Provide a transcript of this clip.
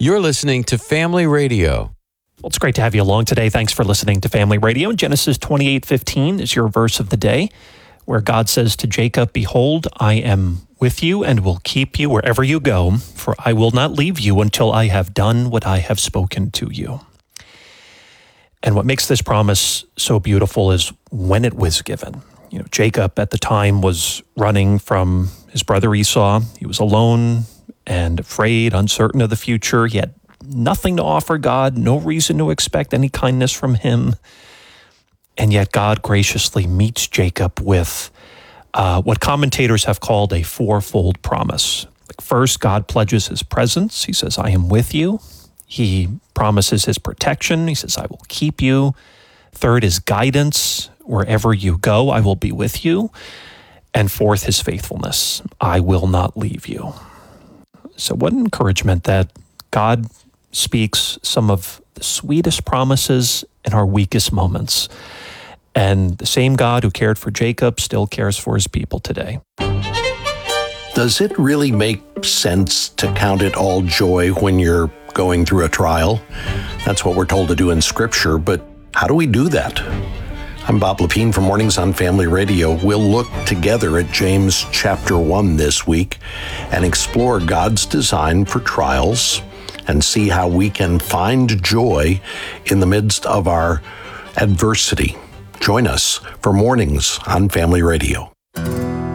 You're listening to Family Radio. Well, it's great to have you along today. Thanks for listening to Family Radio. Genesis 28:15 is your verse of the day, where God says to Jacob, "Behold, I am with you and will keep you wherever you go, for I will not leave you until I have done what I have spoken to you." And what makes this promise so beautiful is when it was given. Jacob at the time was running from his brother Esau. He was alone and afraid, uncertain of the future. He had nothing to offer God, no reason to expect any kindness from him. And yet God graciously meets Jacob with what commentators have called a fourfold promise. First, God pledges his presence. He says, "I am with you." He promises his protection. He says, "I will keep you." Third, his guidance. "Wherever you go, I will be with you." And fourth, his faithfulness. "I will not leave you." So what an encouragement that God speaks some of the sweetest promises in our weakest moments. And the same God who cared for Jacob still cares for his people today. Does it really make sense to count it all joy when you're going through a trial? That's what we're told to do in Scripture, but how do we do that? I'm Bob Lepine from Mornings on Family Radio. We'll look together at James chapter 1 this week and explore God's design for trials and see how we can find joy in the midst of our adversity. Join us for Mornings on Family Radio.